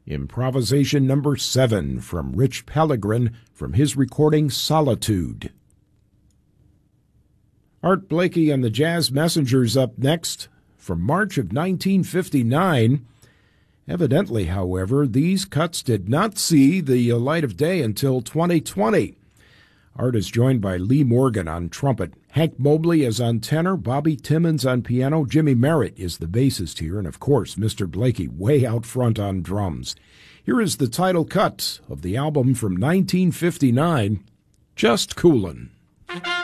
Improvisation number 7 from Rich Pellegrin from his recording Solitude. Art Blakey and the Jazz Messengers up next from March of 1959. Evidently, however, these cuts did not see the light of day until 2020. Art is joined by Lee Morgan on trumpet, Hank Mobley is on tenor, Bobby Timmons on piano, Jimmy Merritt is the bassist here, and of course, Mr. Blakey way out front on drums. Here is the title cut of the album from 1959, Just Coolin'.